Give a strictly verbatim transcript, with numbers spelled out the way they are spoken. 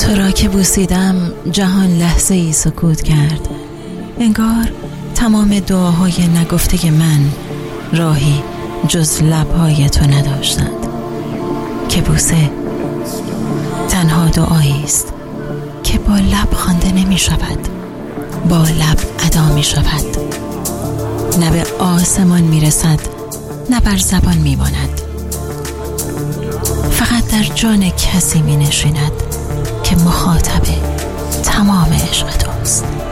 تو را که بوسیدم جهان لحظه ای سکوت کرد. انگار تمام دعاهای نگفته من راهی جز لبهای تو نداشتند. که بوسه تنها دعایی است که با لب خوانده نمی شود، با لب ادا می شود. نه به آسمان می رسد، نه بر زبان می ماند. فقط در جان کسی می نشیند که مخاطب تمام عشق توست.